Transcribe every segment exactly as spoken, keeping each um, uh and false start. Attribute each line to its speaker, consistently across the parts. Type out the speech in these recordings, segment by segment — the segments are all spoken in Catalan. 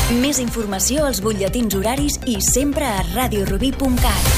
Speaker 1: Més informació als butlletins horaris i sempre a radiorubí punt cat.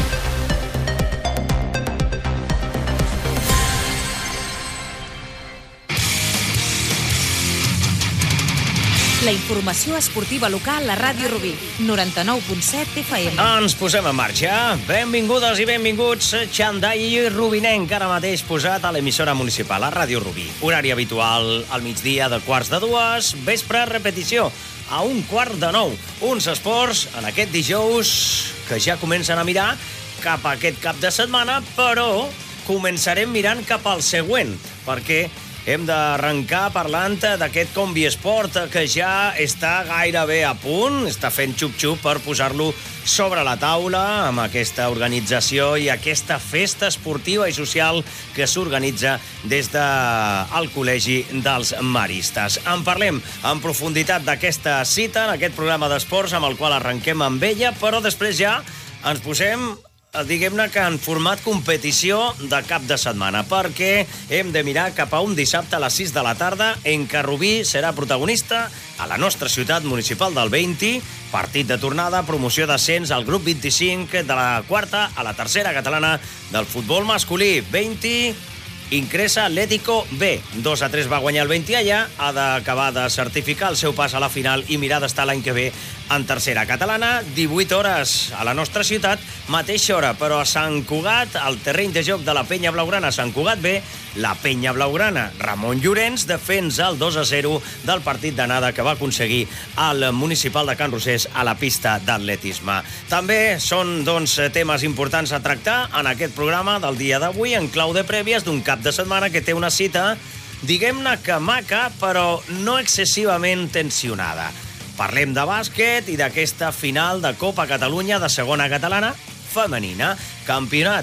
Speaker 2: La informació esportiva local a Ràdio Rubí, noranta-nou punt set F M.
Speaker 3: Ens posem en marxa. Benvingudes i benvinguts, Xandall i Rubinenc, ara mateix posat a l'emissora municipal, a Ràdio Rubí. Horari habitual al migdia de quarts de dues, vespre repetició a un quart de nou. Uns esports en aquest dijous que ja comencen a mirar cap a aquest cap de setmana, però començarem mirant cap al següent, perquè hem d'arrencar parlant d'aquest Combiesport que ja està gairebé a punt, està fent xup-xup per posar-lo sobre la taula amb aquesta organització i aquesta festa esportiva i social que s'organitza des del Col·legi dels Maristes. En parlem en profunditat d'aquesta cita, en aquest programa d'esports amb el qual arrenquem amb ella, però després ja ens posem, diguem-ne que en format competició de cap de setmana, perquè hem de mirar cap a un dissabte a les sis de la tarda en què Rubí serà protagonista a la nostra ciutat municipal del Veinti, partit de tornada, promoció d'ascens al grup vint-i-cinc de la quarta a la tercera catalana del futbol masculí. Veinti Incresa Atlético B. dos a tres va guanyar el Veinti allà, ha d'acabar de certificar el seu pas a la final i mirar d'estar l'any que ve en tercera catalana. divuit hores a la nostra ciutat, mateixa hora, però a Sant Cugat, al terreny de joc de la Penya Blaugrana, Sant Cugat B, la Penya Blaugrana. Ramon Llorenç defensa el dos a zero del partit d'anada que va aconseguir el municipal de Can Rosés a la pista d'atletisme. També són, doncs, temes importants a tractar en aquest programa del dia d'avui, en clau de prèvies d'un cap de setmana que té una cita, diguem-ne que maca, però no excessivament tensionada. Parlem de bàsquet i d'aquesta final de Copa Catalunya de segona catalana femenina. Campionat